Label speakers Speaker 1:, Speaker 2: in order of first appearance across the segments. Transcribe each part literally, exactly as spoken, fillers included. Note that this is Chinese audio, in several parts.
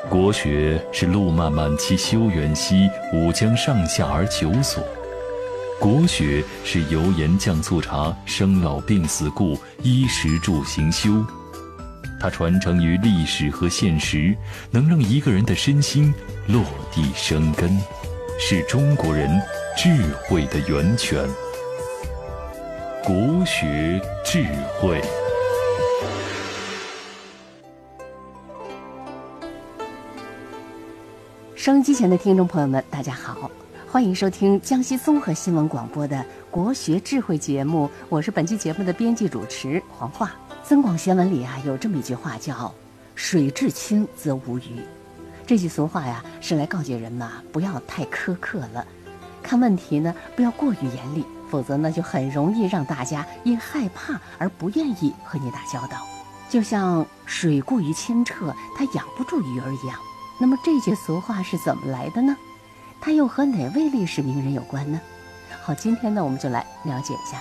Speaker 1: 国学是路漫漫其修远兮，吾将上下而求索。国学是油盐酱醋茶，生老病死故，衣食住行修。它传承于历史和现实，能让一个人的身心落地生根，是中国人智慧的源泉。国学智慧。
Speaker 2: 收音机前的听众朋友们，大家好，欢迎收听江西综合新闻广播的国学智慧节目，我是本期节目的编辑主持黄华。增广贤文里啊，有这么一句话叫“水至清则无鱼”。这句俗话呀，是来告诫人们啊，不要太苛刻了，看问题呢，不要过于严厉，否则呢，就很容易让大家因害怕而不愿意和你打交道。就像水过于清澈，它养不住鱼儿一样。那么这句俗话是怎么来的呢？它又和哪位历史名人有关呢？好，今天呢，我们就来了解一下。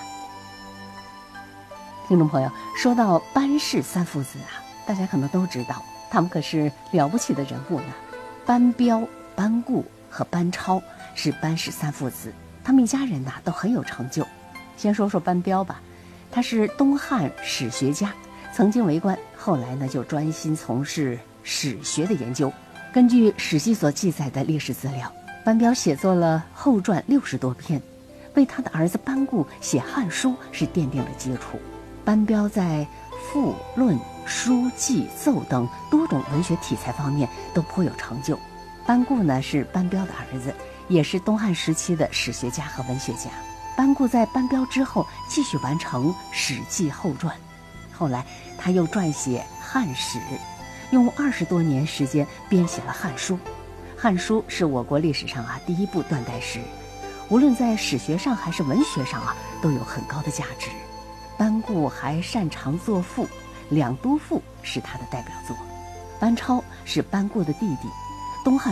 Speaker 2: 听众朋友，说到班氏三父子啊，大家可能都知道，他们可是了不起的人物呢。班彪、班固和班超是班氏三父子，他们一家人呐、啊、都很有成就。先说说班彪吧，他是东汉史学家，曾经为官，后来呢就专心从事史学的研究。根据史记所记载的历史资料，班彪写作了后传六十多篇，为他的儿子班固写《汉书》是奠定了基础。班彪在赋、论、书、记、奏等多种文学题材方面都颇有成就。班固呢是班彪的儿子，也是东汉时期的史学家和文学家。班固在班彪之后继续完成《史记》后传，后来他又撰写《汉史》，用二十多年时间编写了《汉书》。《汉书》是我国历史上啊第一部断代史，无论在史学上还是文学上啊都有很高的价值。班固还擅长作赋，《两都赋》是他的代表作。班超是班固的弟弟，东汉